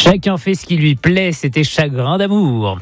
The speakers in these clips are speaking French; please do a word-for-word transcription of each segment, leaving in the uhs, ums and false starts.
Chacun fait ce qui lui plaît, c'était Chagrin d'amour.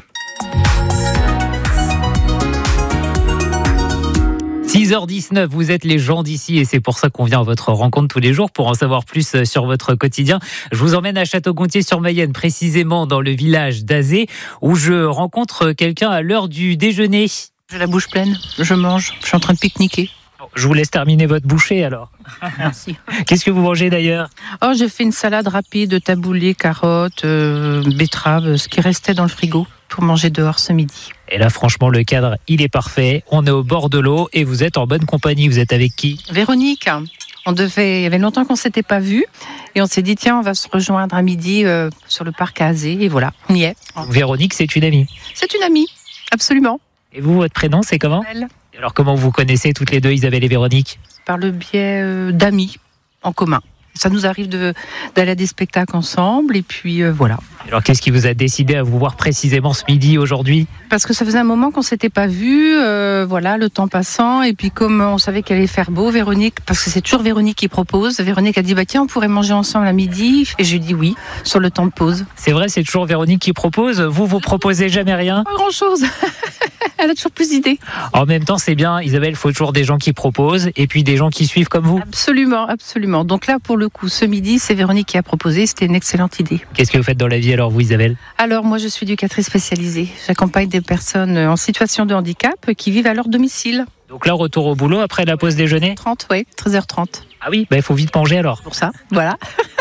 six heures dix-neuf, vous êtes les gens d'ici et c'est pour ça qu'on vient à votre rencontre tous les jours pour en savoir plus sur votre quotidien. Je vous emmène à Château-Gontier-sur-Mayenne, précisément dans le village d'Azé, où je rencontre quelqu'un à l'heure du déjeuner. J'ai la bouche pleine, je mange, je suis en train de pique-niquer. Je vous laisse terminer votre bouchée alors. Merci. Qu'est-ce que vous mangez d'ailleurs ? Oh, j'ai fait une salade rapide, taboulé, carottes, euh, betteraves, ce qui restait dans le frigo pour manger dehors ce midi. Et là, franchement, le cadre, il est parfait. On est au bord de l'eau et vous êtes en bonne compagnie. Vous êtes avec qui ? Véronique, on devait, il y avait longtemps qu'on ne s'était pas vus et on s'est dit, tiens, on va se rejoindre à midi euh, sur le parc à Azé. Et voilà, on y est. Véronique, c'est une amie. C'est une amie, absolument. Et vous, votre prénom, c'est comment ? Elle. Alors, comment vous connaissez toutes les deux, Isabelle et Véronique ? Par le biais euh, d'amis en commun. Ça nous arrive de, d'aller à des spectacles ensemble et puis euh, voilà. Alors, qu'est-ce qui vous a décidé à vous voir précisément ce midi, aujourd'hui ? Parce que ça faisait un moment qu'on ne s'était pas vus, euh, voilà, le temps passant. Et puis comme on savait qu'elle allait faire beau, Véronique, parce que c'est toujours Véronique qui propose, Véronique a dit, bah tiens, on pourrait manger ensemble à midi. Et j'ai dit oui, sur le temps de pause. C'est vrai, c'est toujours Véronique qui propose. Vous, vous proposez jamais rien ? Pas grand-chose. Elle a toujours plus d'idées. En même temps, c'est bien, Isabelle, il faut toujours des gens qui proposent et puis des gens qui suivent comme vous. Absolument, absolument. Donc là, pour le coup, ce midi, c'est Véronique qui a proposé. C'était une excellente idée. Qu'est-ce que vous faites dans la vie alors, vous, Isabelle ? Alors, moi, je suis éducatrice spécialisée. J'accompagne des personnes en situation de handicap qui vivent à leur domicile. Donc là, retour au boulot après la pause déjeuner ? trente, oui, treize heures trente. Ah oui, bah, il faut vite manger alors. Pour ça, voilà.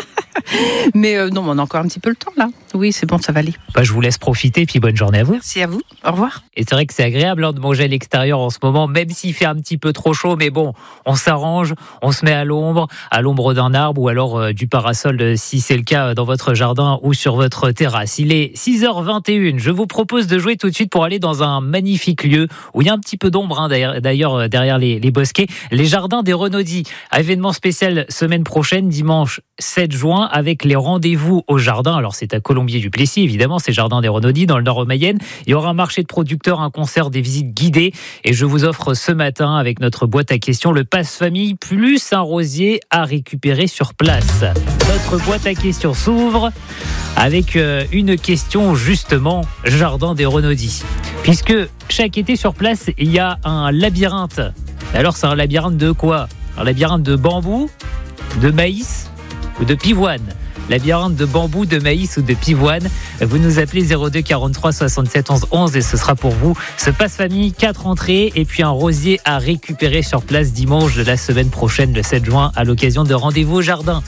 Mais euh, non, on a encore un petit peu le temps là. Oui, c'est bon, ça va aller. Bah, je vous laisse profiter, puis bonne journée à vous. Merci à vous, au revoir. Et c'est vrai que c'est agréable hein, de manger à l'extérieur en ce moment, même s'il fait un petit peu trop chaud, mais bon, on s'arrange, on se met à l'ombre, à l'ombre d'un arbre ou alors euh, du parasol euh, si c'est le cas euh, dans votre jardin ou sur votre terrasse. Il est six heures vingt et une, je vous propose de jouer tout de suite pour aller dans un magnifique lieu où il y a un petit peu d'ombre hein, d'ailleurs, d'ailleurs euh, derrière les, les bosquets, les jardins des Renaudis. Événement spécial semaine prochaine, dimanche sept juin, avec les rendez-vous au jardin. Alors c'est à Colombier-du-Plessis, évidemment, c'est Jardin des Renaudis dans le Nord-Mayenne. Il y aura un marché de producteurs, un concert, des visites guidées. Et je vous offre ce matin, avec notre boîte à questions, le passe-famille plus un rosier à récupérer sur place. Notre boîte à questions s'ouvre avec une question, justement, Jardin des Renaudis. Puisque chaque été sur place, il y a un labyrinthe. Alors c'est un labyrinthe de quoi ? Un labyrinthe de bambou, de maïs ou de pivoine. Labyrinthe de bambou, de maïs ou de pivoine. Vous nous appelez zéro deux quarante-trois soixante-sept onze onze et ce sera pour vous ce passe-famille, quatre entrées et puis un rosier à récupérer sur place dimanche de la semaine prochaine, le sept juin, à l'occasion de rendez-vous au jardin.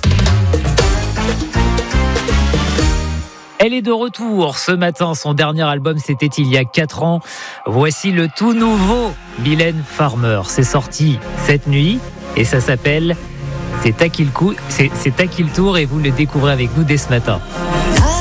Elle est de retour ce matin. Son dernier album, c'était il y a quatre ans. Voici le tout nouveau Mylène Farmer. C'est sorti cette nuit et ça s'appelle C'est à qui le coup, c'est, c'est à qui le tour et vous le découvrez avec nous dès ce matin.